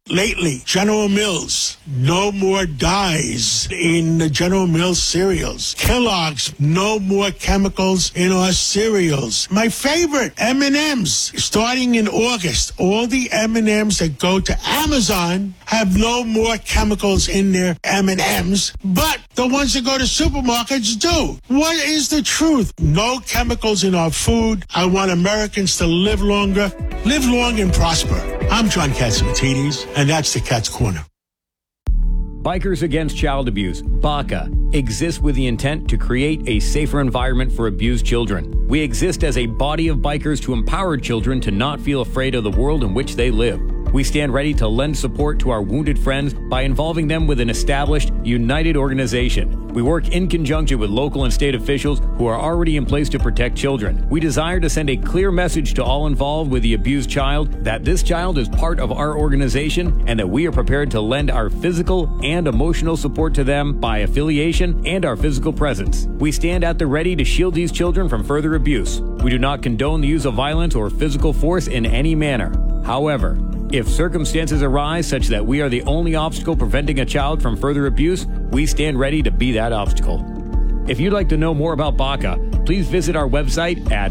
Lately, General Mills, no more dyes in the General Mills cereals. Kellogg's, no more chemicals in our cereals. My favorite, M&M's. Starting in August, all the M&M's that go to Amazon have no more chemicals in their M&M's, but the ones that go to supermarkets do. What is the truth? No chemicals in our food. I want Americans to live longer, live long and prosper. I'm John Catsimatidis, and that's the Cat's Corner. Bikers Against Child Abuse, BACA, exists with the intent to create a safer environment for abused children. We exist as a body of bikers to empower children to not feel afraid of the world in which they live. We stand ready to lend support to our wounded friends by involving them with an established, united organization. We work in conjunction with local and state officials who are already in place to protect children. We desire to send a clear message to all involved with the abused child that this child is part of our organization and that we are prepared to lend our physical and emotional support to them by affiliation and our physical presence. We stand at the ready to shield these children from further abuse. We do not condone the use of violence or physical force in any manner. However, if circumstances arise such that we are the only obstacle preventing a child from further abuse, we stand ready to be that obstacle. If you'd like to know more about BACA, please visit our website at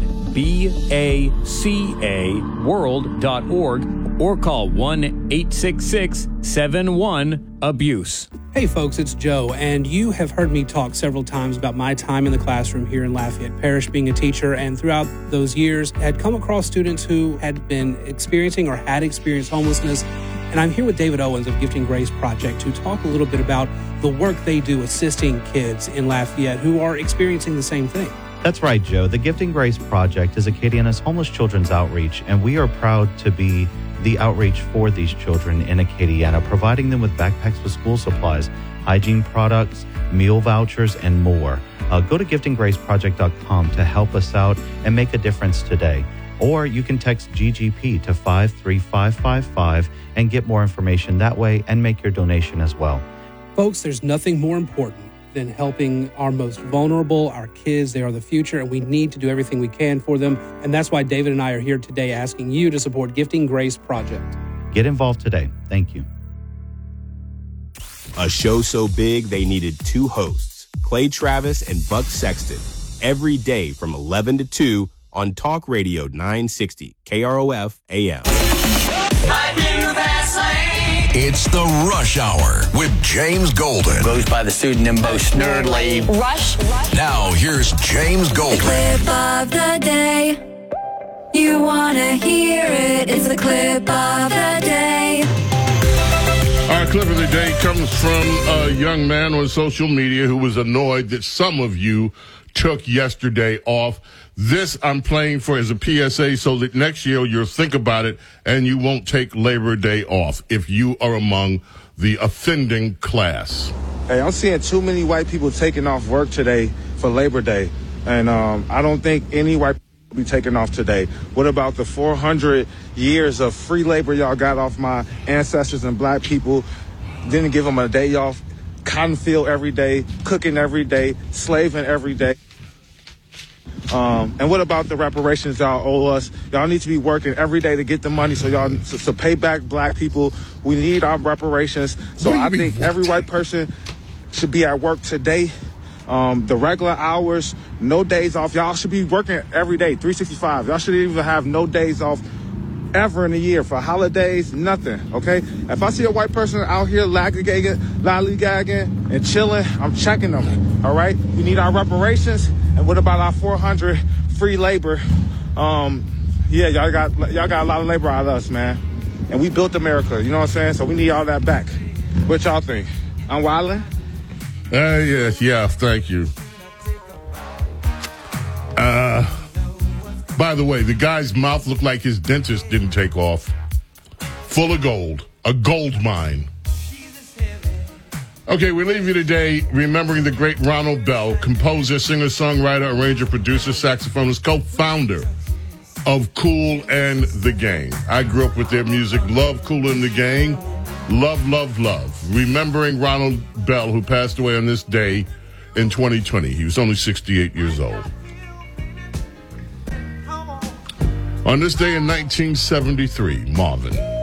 bacaworld.org or call 1-866-71-ABUSE. Hey folks, it's Joe, and you have heard me talk several times about my time in the classroom here in Lafayette Parish being a teacher, and throughout those years had come across students who had been experiencing or had experienced homelessness. And I'm here with David Owens of Gifting Grace Project to talk a little bit about the work they do assisting kids in Lafayette who are experiencing the same thing. That's right, Joe. The Gifting Grace Project is Acadiana's homeless children's outreach, and we are proud to be the outreach for these children in Acadiana, providing them with backpacks with school supplies, hygiene products, meal vouchers, and more. Go to giftinggraceproject.com to help us out and make a difference today. Or you can text GGP to 53555 and get more information that way and make your donation as well. Folks, there's nothing more important than helping our most vulnerable, our kids. They are the future, and we need to do everything we can for them. And that's why David and I are here today asking you to support Gifting Grace Project. Get involved today. Thank you. A show so big they needed two hosts, Clay Travis and Buck Sexton, every day from 11 to 2 on Talk Radio 960 KROF AM. It's the Rush Hour with James Golden. Goes by the pseudonym Bo Snerdley. Rush. Now here's James Golden. The clip of the day. You want to hear it. It's the clip of the day. Our clip of the day comes from a young man on social media who was annoyed that some of you took yesterday off. This I'm playing for as a PSA so that next year you'll think about it and you won't take Labor Day off if you are among the offending class. Hey, I'm seeing too many white people taking off work today for Labor Day, and I don't think any white people will be taking off today. What about the 400 years of free labor y'all got off my ancestors and black people? Didn't give them a day off, cotton field every day, cooking every day, slaving every day. And what about the reparations y'all owe us? Y'all need to be working every day to get the money so y'all to pay back black people. We need our reparations. So I think every white person should be at work today. The regular hours, no days off. Y'all should be working every day, 365. Y'all shouldn't even have no days off ever in a year for holidays, nothing, okay? If I see a white person out here lollygagging and chilling, I'm checking them, all right? We need our reparations. And what about our 400 free labor? Yeah, y'all got a lot of labor out of us, man. And we built America, you know what I'm saying? So we need all that back. What y'all think? I'm wildin'? Yeah, thank you. By the way, the guy's mouth looked like his dentist didn't take off. Full of gold. A gold mine. Okay, we leave you today remembering the great Ronald Bell, composer, singer, songwriter, arranger, producer, saxophonist, co-founder of Kool and the Gang. I grew up with their music. Love Kool and the Gang. Love, love, love. Remembering Ronald Bell, who passed away on this day in 2020. He was only 68 years old. On this day in 1973, Marvin.